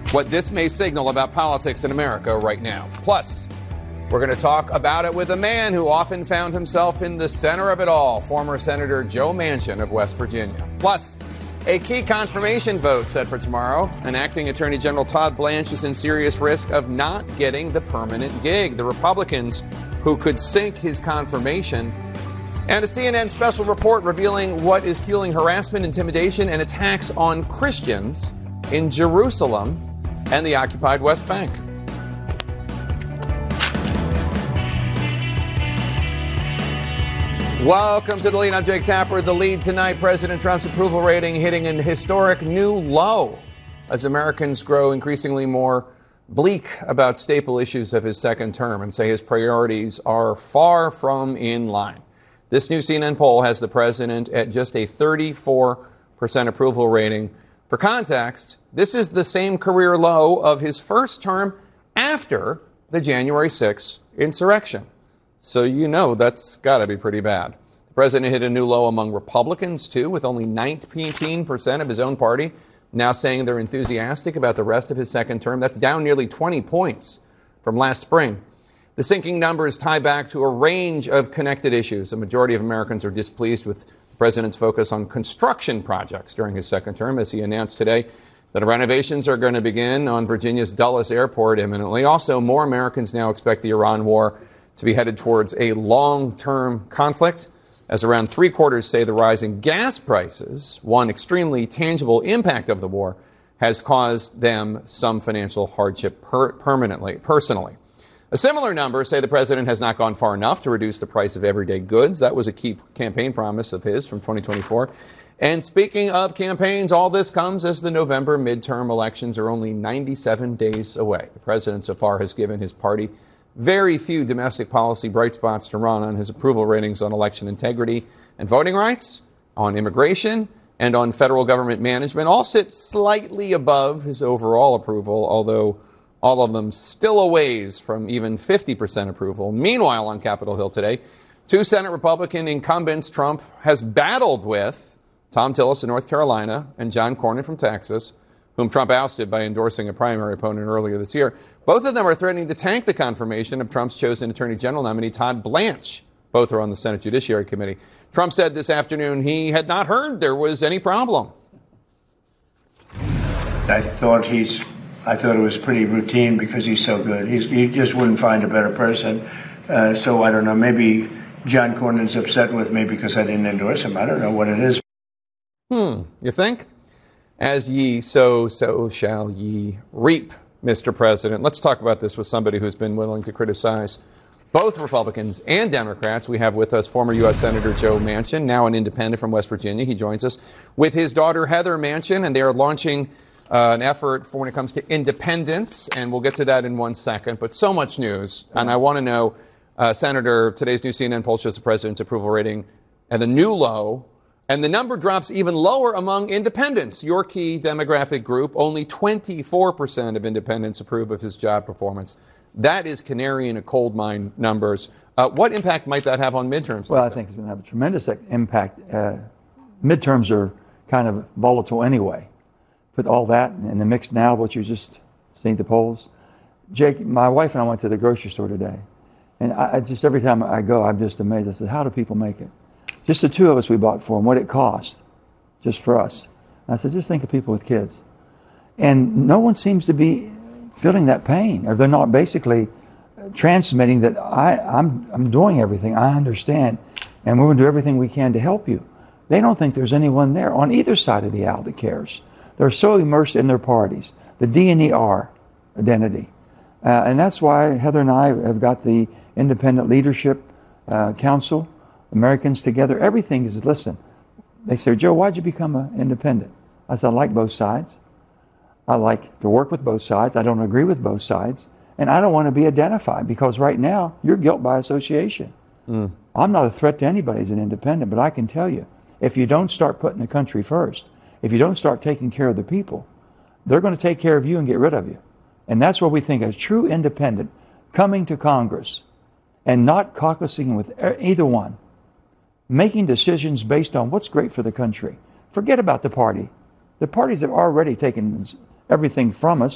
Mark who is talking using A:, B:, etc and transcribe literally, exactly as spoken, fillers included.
A: what this may signal about politics in America right now. Plus, we're going to talk about it with a man who often found himself in the center of it all, former Senator Joe Manchin of West Virginia. Plus, a key confirmation vote set for tomorrow, and acting Attorney General Todd Blanche is in serious risk of not getting the permanent gig. The Republicans who could sink his confirmation. And a C N N special report revealing what is fueling harassment, intimidation, and attacks on Christians in Jerusalem and the occupied West Bank. Welcome to The Lead. I'm Jake Tapper. The Lead tonight, President Trump's approval rating hitting an historic new low as Americans grow increasingly more bleak about staple issues of his second term and say his priorities are far from in line. This new C N N poll has the president at just a thirty-four percent approval rating. For context, this is the same career low of his first term after the January sixth insurrection. So you know that's got to be pretty bad. The president hit a new low among Republicans, too, with only nineteen percent of his own party now saying they're enthusiastic about the rest of his second term. That's down nearly twenty points from last spring. The sinking numbers tie back to a range of connected issues. A majority of Americans are displeased with the president's focus on construction projects during his second term, as he announced today that renovations are going to begin on Virginia's Dulles Airport imminently. Also, more Americans now expect the Iran war to be headed towards a long-term conflict, as around three quarters say the rise in gas prices, one extremely tangible impact of the war, has caused them some financial hardship per- permanently, personally. A similar number say the president has not gone far enough to reduce the price of everyday goods. That was a key campaign promise of his from twenty twenty-four. And speaking of campaigns, all this comes as the November midterm elections are only ninety-seven days away. The president so far has given his party very few domestic policy bright spots to run on. His approval ratings on election integrity and voting rights, on immigration, and on federal government management all sit slightly above his overall approval, although all of them still a ways from even fifty percent approval. Meanwhile, on Capitol Hill today, two Senate Republican incumbents Trump has battled with, Thom Tillis of North Carolina and John Cornyn from Texas, whom Trump ousted by endorsing a primary opponent earlier this year. Both of them are threatening to tank the confirmation of Trump's chosen Attorney General nominee, Todd Blanche. Both are on the Senate Judiciary Committee. Trump said this afternoon he had not heard there was any problem.
B: I thought he's, I thought it was pretty routine because he's so good. He's, he just wouldn't find a better person. Uh, so I don't know, maybe John Cornyn's upset with me because I didn't endorse him. I don't know what it is.
A: Hmm, you think? As ye sow, so shall ye reap, Mister President. Let's talk about this with somebody who's been willing to criticize both Republicans and Democrats. We have with us former U S Senator Joe Manchin, now an independent from West Virginia. He joins us with his daughter, Heather Manchin, and they are launching uh, an effort for when it comes to independence, and we'll get to that in one second. But so much news, and I want to know, uh, Senator, today's new C N N poll shows the president's approval rating at a new low. And the number drops even lower among independents. Your key demographic group, only twenty-four percent of independents approve of his job performance. That is canary in a coal mine numbers. Uh, what impact might that have on midterms?
C: Well, I think it's going to have a tremendous impact. Uh, midterms are kind of volatile anyway. Put all that in the mix now, what you just seen the polls. Jake, my wife and I went to the grocery store today. And I, I just every time I go, I'm just amazed. I said, how do people make it? Just the two of us we bought for them, what it cost, just for us. And I said, just think of people with kids. And no one seems to be feeling that pain, or they're not basically transmitting that I, I'm, I'm doing everything, I understand, and we're going to do everything we can to help you. They don't think there's anyone there on either side of the aisle that cares. They're so immersed in their parties, the D and E R identity. Uh, and that's why Heather and I have got the Independent Leadership uh, Council, Americans Together. Everything is, listen, they say, Joe, why'd you become an independent? I said, I like both sides. I like to work with both sides. I don't agree with both sides. And I don't want to be identified because right now you're guilt by association. Mm. I'm not a threat to anybody as an independent, but I can tell you, if you don't start putting the country first, if you don't start taking care of the people, they're going to take care of you and get rid of you. And that's where we think a true independent coming to Congress and not caucusing with either one, making decisions based on what's great for the country. Forget about the party. The parties have already taken everything from us.